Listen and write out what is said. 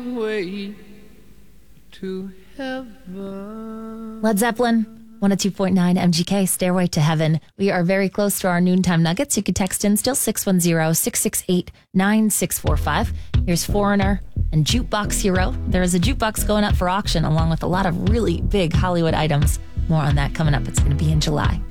way to heaven. Led Zeppelin, 102.9 MGK, Stairway to Heaven. We are very close to our noontime nuggets. You can text in still 610-668-9645. Here's Foreigner and Jukebox Hero. There is a jukebox going up for auction along with a lot of really big Hollywood items. More on that coming up. It's going to be in July.